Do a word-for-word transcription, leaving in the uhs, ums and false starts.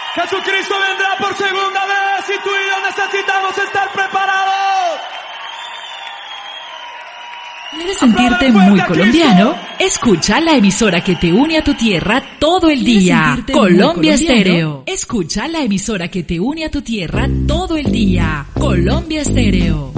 Jesucristo vendrá por segunda vez y tú y yo necesitamos estar preparados. ¿Quieres sentirte muy colombiano? Escucha la emisora que te une a tu tierra todo el día. Colombia Estéreo. Escucha la emisora que te une a tu tierra todo el día. Colombia Estéreo.